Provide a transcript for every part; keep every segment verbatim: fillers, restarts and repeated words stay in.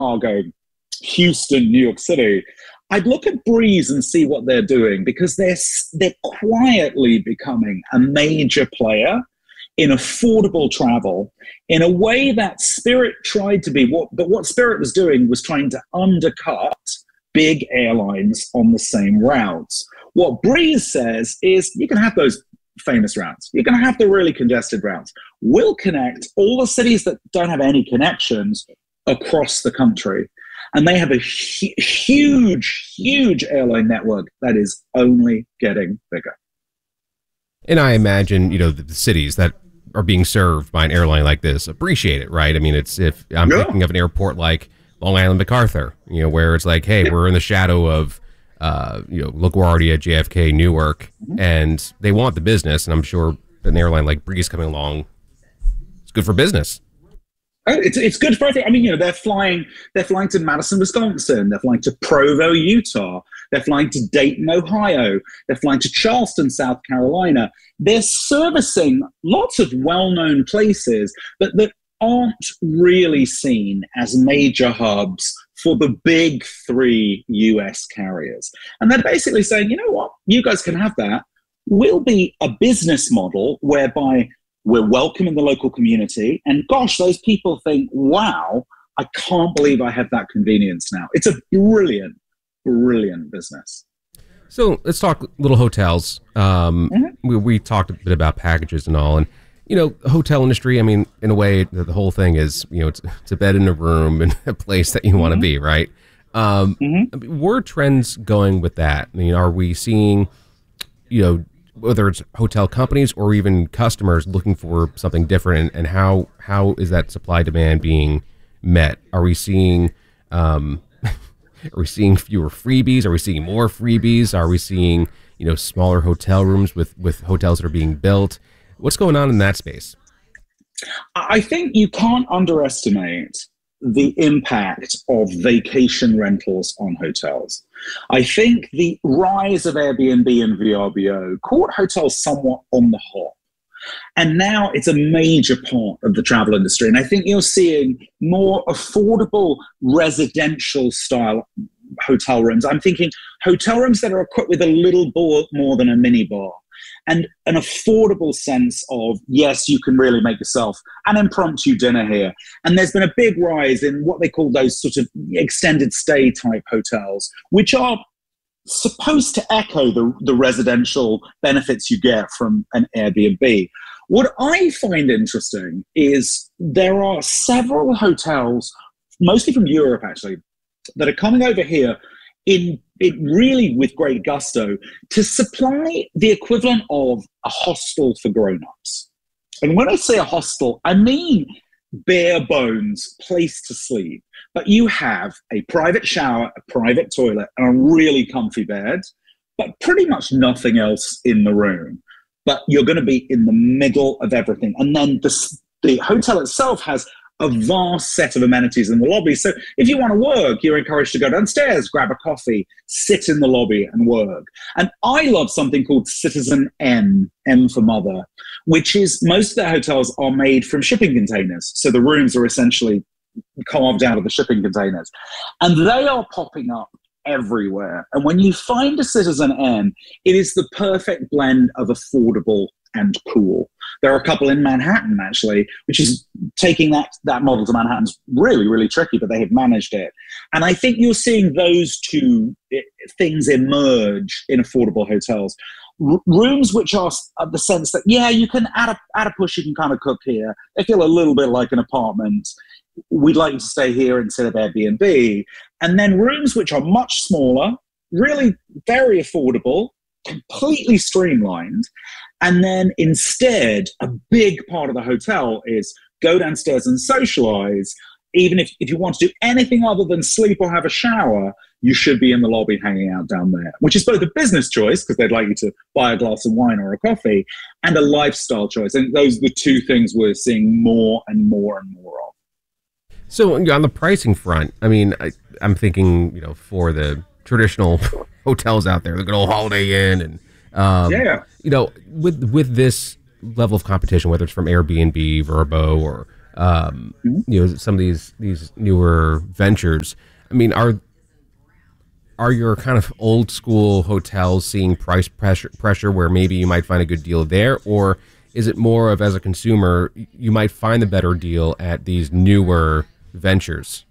Chicago, Houston, New York City, I'd look at Breeze and see what they're doing, because they're they're quietly becoming a major player in affordable travel in a way that Spirit tried to be. What, but what Spirit was doing was trying to undercut big airlines on the same routes. What Breeze says is you can have those famous routes. You're going to have the really congested routes. We'll connect all the cities that don't have any connections across the country. And they have a hu- huge, huge airline network that is only getting bigger. And I imagine, you know, the, the cities that are being served by an airline like this appreciate it, right? I mean, it's if I'm yeah. thinking of an airport like Long Island MacArthur, you know, where it's like, hey, yeah. we're in the shadow of, uh, you know, LaGuardia, J F K, Newark, mm-hmm. and they want the business. And I'm sure an airline like Breeze coming along, it's good for business. It's it's good for everything. I mean, you know, they're flying they're flying to Madison, Wisconsin. They're flying to Provo, Utah. They're flying to Dayton, Ohio. They're flying to Charleston, South Carolina. They're servicing lots of well-known places, but that aren't really seen as major hubs for the big three U S carriers. And they're basically saying, you know what, you guys can have that. We'll be a business model whereby we're welcoming the local community. And gosh, those people think, wow, I can't believe I have that convenience now. It's a brilliant, brilliant business. So let's talk little hotels. Um, mm-hmm. we, we talked a bit about packages and all. And, you know, the hotel industry, I mean, in a way, the, the whole thing is, you know, it's, it's a bed in a room and a place that you want to mm-hmm. be, right? Um, mm-hmm. I mean, where are trends going with that? I mean, are we seeing, you know, whether it's hotel companies or even customers looking for something different, and, and how how is that supply demand being met? Are we seeing um, are we seeing fewer freebies? Are we seeing more freebies? Are we seeing, you know, smaller hotel rooms with with hotels that are being built? What's going on in that space? I think you can't underestimate the impact of vacation rentals on hotels. I think the rise of Airbnb and V R B O caught hotels somewhat on the hop. And now it's a major part of the travel industry. And I think you're seeing more affordable residential style hotel rooms. I'm thinking hotel rooms that are equipped with a little more than a mini bar, and an affordable sense of, yes, you can really make yourself an impromptu dinner here. And there's been a big rise in what they call those sort of extended stay type hotels, which are supposed to echo the, the residential benefits you get from an Airbnb. What I find interesting is there are several hotels, mostly from Europe actually, that are coming over here in it really with great gusto to supply the equivalent of a hostel for grown-ups. And when I say a hostel, I mean bare bones place to sleep. But you have a private shower, a private toilet, and a really comfy bed, but pretty much nothing else in the room. But you're going to be in the middle of everything. And then the, the hotel itself has a vast set of amenities in the lobby. So if you want to work, you're encouraged to go downstairs, grab a coffee, sit in the lobby and work. And I love something called Citizen M, M for mother, which is most of their hotels are made from shipping containers. So the rooms are essentially carved out of the shipping containers. And they are popping up everywhere. And when you find a Citizen M, it is the perfect blend of affordable and cool. There are a couple in Manhattan, actually, which is taking that, that model to Manhattan's really, really tricky, but they have managed it. And I think you're seeing those two things emerge in affordable hotels. R- rooms which are of the sense that, yeah, you can add a, add a push, you can kind of cook here. They feel a little bit like an apartment. We'd like you to stay here instead of Airbnb. And then rooms which are much smaller, really very affordable, completely streamlined. And then instead, a big part of the hotel is go downstairs and socialize. Even if, if you want to do anything other than sleep or have a shower, you should be in the lobby hanging out down there, which is both a business choice, because they'd like you to buy a glass of wine or a coffee, and a lifestyle choice. And those are the two things we're seeing more and more and more of. So on the pricing front, I mean, I, I'm thinking, you know, for the traditional hotels out there, the good old Holiday Inn, and um, yeah, you know, with with this level of competition, whether it's from Airbnb, Vrbo, or um, Mm-hmm. you know, some of these these newer ventures. I mean, are are your kind of old school hotels seeing price pressure pressure where maybe you might find a good deal there, or is it more of, as a consumer, you might find the better deal at these newer ventures?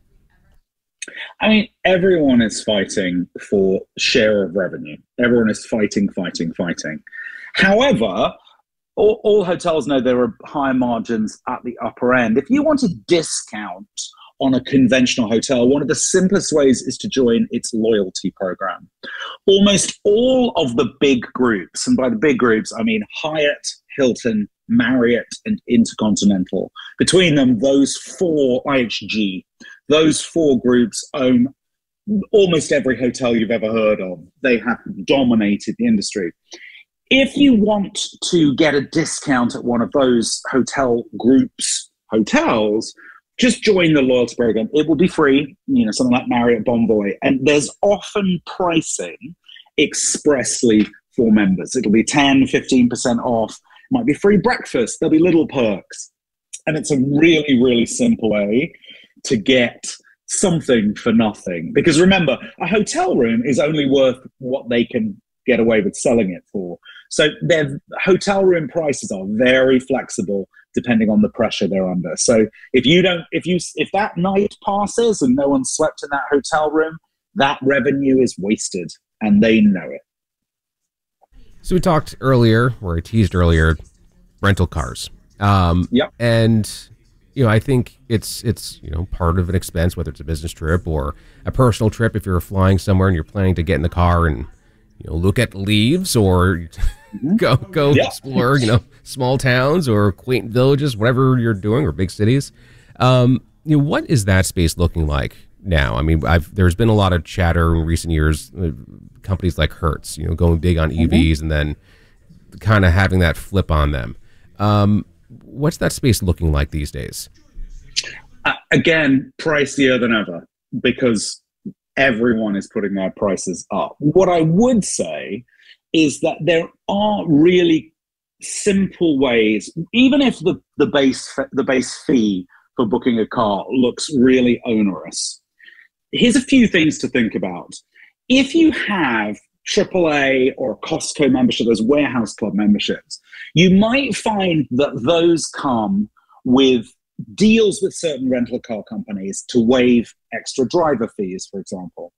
I mean, everyone is fighting for share of revenue. Everyone is fighting, fighting, fighting. However, all, all hotels know there are higher margins at the upper end. If you want a discount on a conventional hotel, one of the simplest ways is to join its loyalty program. Almost all of the big groups, and by the big groups, I mean Hyatt, Hilton, Marriott, and Intercontinental. Between them, those four, I H G, those four groups own almost every hotel you've ever heard of. They have dominated the industry. If you want to get a discount at one of those hotel groups' hotels, just join the loyalty program. It will be free, you know, something like Marriott Bonvoy. And there's often pricing expressly for members. It'll be ten, fifteen percent off. It might be free breakfast. There'll be little perks. And it's a really, really simple way to get something for nothing. Because remember, a hotel room is only worth what they can get away with selling it for. So their hotel room prices are very flexible depending on the pressure they're under. So if you don't, if you, if that night passes and no one slept in that hotel room, that revenue is wasted and they know it. So we talked earlier, or I teased earlier, rental cars. Um, yep. And, you know, I think it's, it's, you know, part of an expense, whether it's a business trip or a personal trip. If you're flying somewhere and you're planning to get in the car and, you know, look at leaves or go, go yeah. explore, you know, small towns or quaint villages, whatever you're doing, or big cities. Um, you know, what is that space looking like now? I mean, I've, there's been a lot of chatter in recent years, uh, companies like Hertz, you know, going big on E Vs mm-hmm. and then kind of having that flip on them. Um, what's that space looking like these days? Uh, again, pricier than ever because everyone is putting their prices up. What I would say is that there are really simple ways, even if the, the base the base fee for booking a car looks really onerous. Here's a few things to think about. If you have triple A or Costco membership, those warehouse club memberships, you might find that those come with deals with certain rental car companies to waive extra driver fees, for example.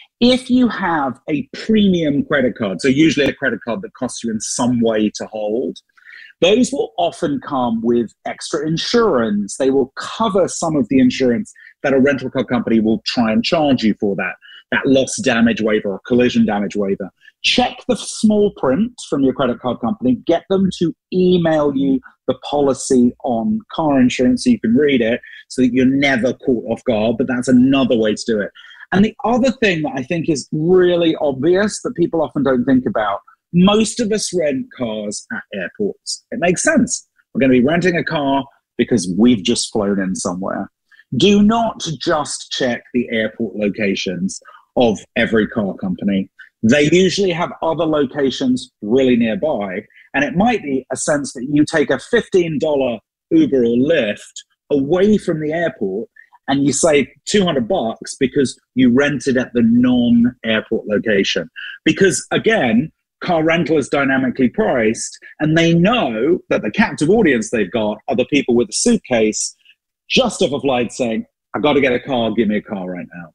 If you have a premium credit card, so usually a credit card that costs you in some way to hold, those will often come with extra insurance. They will cover some of the insurance that a rental car company will try and charge you for that, that loss damage waiver or collision damage waiver. Check the small print from your credit card company. Get them to email you the policy on car insurance so you can read it so that you're never caught off guard, but that's another way to do it. And the other thing that I think is really obvious that people often don't think about, most of us rent cars at airports. It makes sense. We're going to be renting a car because we've just flown in somewhere. Do not just check the airport locations of every car company. They usually have other locations really nearby, and it might be a sense that you take a fifteen dollars Uber or Lyft away from the airport and you save two hundred bucks because you rented at the non-airport location. Because again, car rental is dynamically priced, and they know that the captive audience they've got are the people with a suitcase just off a flight saying, I got to get a car, give me a car right now.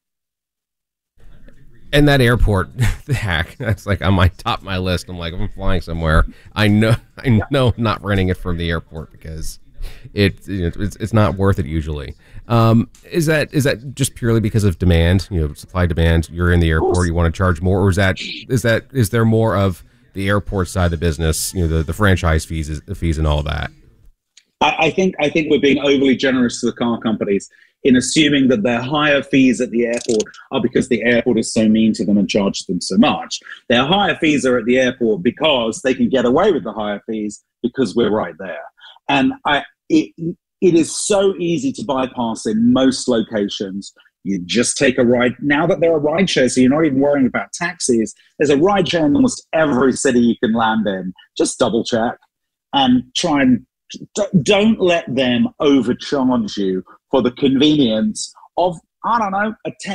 And that airport hack, that's like on my top of my list. I'm like, if I'm flying somewhere, I know I know I'm not renting it from the airport because it, you know, it's it's not worth it usually. Um, is that is that just purely because of demand? You know, supply demand. You're in the airport, you want to charge more, or is that is that is there more of the airport side of the business? You know, the, the franchise fees, the fees, and all that. I, I think I think we're being overly generous to the car companies in assuming that their higher fees at the airport are because the airport is so mean to them and charges them so much. Their higher fees are at the airport because they can get away with the higher fees because we're right there. And I, it, it is so easy to bypass in most locations. You just take a ride. Now that there are ride shares, so you're not even worrying about taxis, there's a ride share in almost every city you can land in. Just double check and try and D- don't let them overcharge you for the convenience of, I don't know, a ten